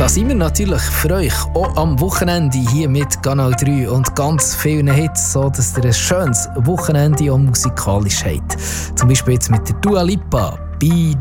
Da sind wir natürlich für euch auch am Wochenende hier mit Kanal 3 und ganz vielen Hits, so dass ihr ein schönes Wochenende auch musikalisch habt. Zum Beispiel jetzt mit der Dua Lipa, «Be